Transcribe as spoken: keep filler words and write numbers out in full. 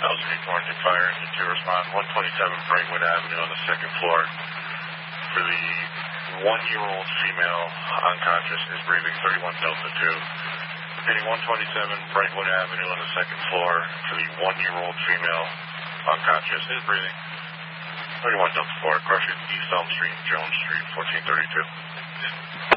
Elsinore Quarantine Fire Engine to respond. one twenty-seven Brightwood Avenue on the second floor. For the one-year-old female unconscious is breathing, thirty-one Delta two. Repeating, one twenty-seven Brightwood Avenue on the second floor. For the one-year-old female unconscious is breathing, thirty-one Delta four. Crushing East Elm Street, Jones Street, fourteen thirty-two.